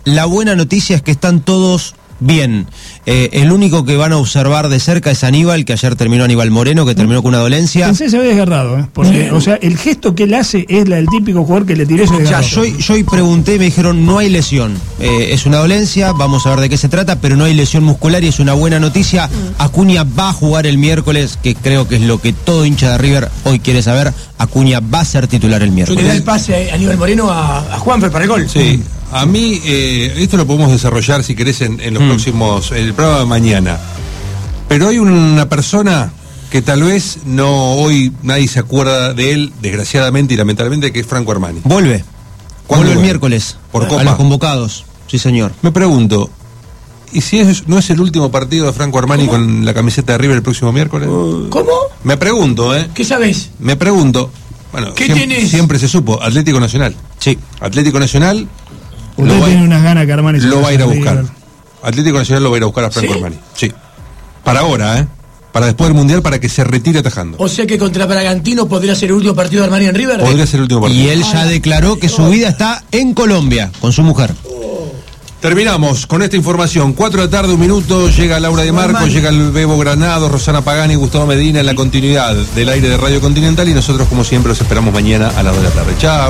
La buena noticia es que están todos bien. El único que van a observar de cerca es Aníbal, que ayer terminó Aníbal Moreno, que terminó con una dolencia. Pensé se había desgarrado, porque, o sea, el gesto que él hace es la del típico jugador que le tiró ese desgarro. Yo hoy pregunté y me dijeron, no hay lesión. Es una dolencia, vamos a ver de qué se trata, pero no hay lesión muscular y es una buena noticia. Acuña va a jugar el miércoles, que creo que es lo que todo hincha de River hoy quiere saber. Acuña va a ser titular el miércoles. Le da el pase a Aníbal Moreno a Juanfer para el gol. Sí. A mí, esto lo podemos desarrollar, si querés, en los próximos, el programa de mañana. Pero hay una persona que tal vez hoy nadie se acuerda de él, desgraciadamente y lamentablemente, que es Franco Armani. Vuelve el miércoles, por Copa. A los convocados, sí señor. Me pregunto, ¿y si no es el último partido de Franco Armani con la camiseta de River el próximo miércoles? ¿Cómo? Me pregunto, ¿Qué sabés? Me pregunto. Bueno, ¿Qué tenés? Siempre se supo, Atlético Nacional. Sí. Atlético Nacional... Usted tiene unas ganas que Armani lo va a ir a buscar. Atlético Nacional lo va a ir a buscar a Franco Armani. Sí. Para ahora, para después del Mundial, para que se retire atajando. O sea que contra Bragantino podría ser el último partido de Armani en River. Podría ser el último partido. Y él ya declaró que su vida está en Colombia, con su mujer. Terminamos con esta información. 4 de la tarde, 1 minuto, llega Laura de Marco, llega el Bebo Granado, Rosana Pagani, Gustavo Medina en la continuidad del aire de Radio Continental y nosotros, como siempre, los esperamos mañana a las 2 de la tarde. Chao.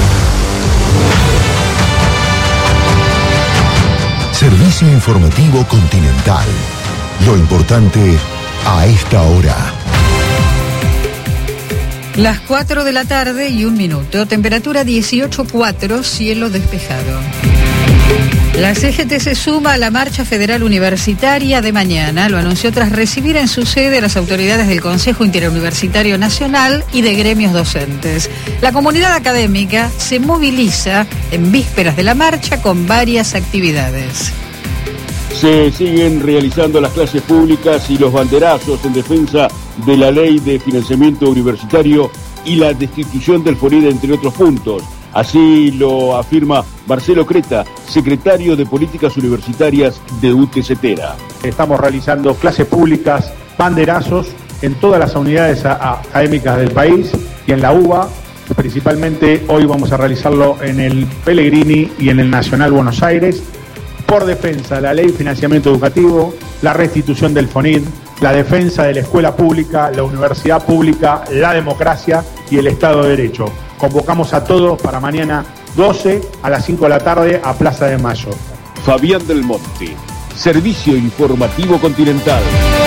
Servicio informativo Continental. Lo importante a esta hora. Las 4 de la tarde y 1 minuto. Temperatura 18,4, cielo despejado. La CGT se suma a la Marcha Federal Universitaria de mañana. Lo anunció tras recibir en su sede a las autoridades del Consejo Interuniversitario Nacional y de gremios docentes. La comunidad académica se moviliza en vísperas de la marcha con varias actividades. Se siguen realizando las clases públicas y los banderazos en defensa de la ley de financiamiento universitario y la destitución del FONID, entre otros puntos. Así lo afirma Marcelo Creta, secretario de Políticas Universitarias de UTCTera. Estamos realizando clases públicas, banderazos en todas las unidades académicas del país y en la UBA. Principalmente hoy vamos a realizarlo en el Pellegrini y en el Nacional Buenos Aires, por defensa de la ley de financiamiento educativo, la restitución del FONID, la defensa de la escuela pública, la universidad pública, la democracia y el Estado de Derecho. Convocamos a todos para mañana 12 a las 5 de la tarde a Plaza de Mayo. Fabián del Monte, Servicio Informativo Continental.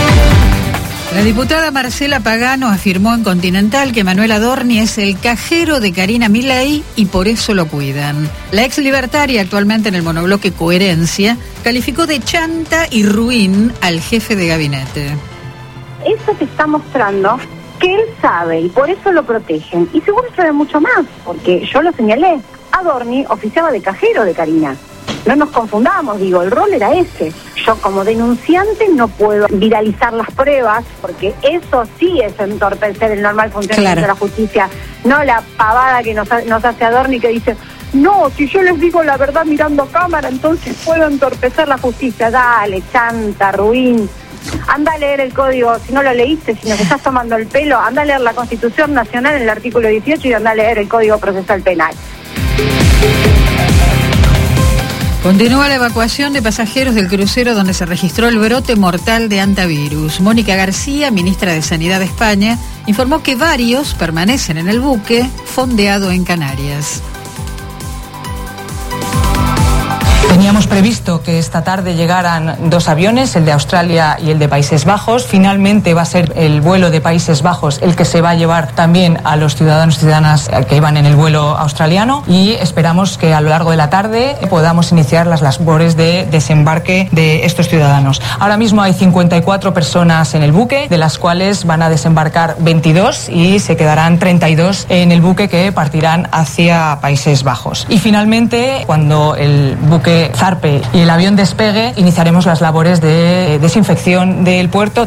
La diputada Marcela Pagano afirmó en Continental que Manuel Adorni es el cajero de Karina Milei y por eso lo cuidan. La ex libertaria, actualmente en el monobloque Coherencia, calificó de chanta y ruin al jefe de gabinete. Eso te está mostrando que él sabe y por eso lo protegen. Y seguro sabe mucho más, porque yo lo señalé. Adorni oficiaba de cajero de Karina. No nos confundamos, digo, el rol era ese. Yo como denunciante no puedo viralizar las pruebas, porque eso sí es entorpecer el normal funcionamiento de la justicia, no la pavada que nos hace Adorni, que dice, no, si yo les digo la verdad mirando cámara, entonces puedo entorpecer la justicia. Dale, chanta, ruin. Anda a leer el código, si no lo leíste, si nos estás tomando el pelo, anda a leer la Constitución Nacional en el artículo 18 y anda a leer el Código Procesal Penal. Continúa la evacuación de pasajeros del crucero donde se registró el brote mortal de hantavirus. Mónica García, ministra de Sanidad de España, informó que varios permanecen en el buque fondeado en Canarias. Teníamos previsto que esta tarde llegaran 2 aviones, el de Australia y el de Países Bajos. Finalmente va a ser el vuelo de Países Bajos el que se va a llevar también a los ciudadanos y ciudadanas que iban en el vuelo australiano y esperamos que a lo largo de la tarde podamos iniciar las labores de desembarque de estos ciudadanos. Ahora mismo hay 54 personas en el buque, de las cuales van a desembarcar 22 y se quedarán 32 en el buque que partirán hacia Países Bajos. Y finalmente, cuando el buque zarpe y el avión despegue, iniciaremos las labores de desinfección del puerto.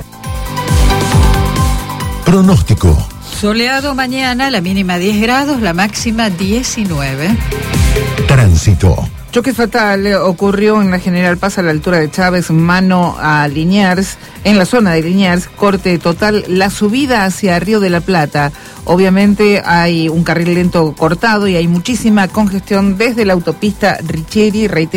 Pronóstico. Soleado mañana, la mínima 10 grados, la máxima 19. Tránsito. Choque fatal ocurrió en la General Paz a la altura de Chávez, mano a Liniers, en la zona de Liniers, corte total, la subida hacia Río de la Plata. Obviamente hay un carril lento cortado y hay muchísima congestión desde la autopista Richieri, reitero.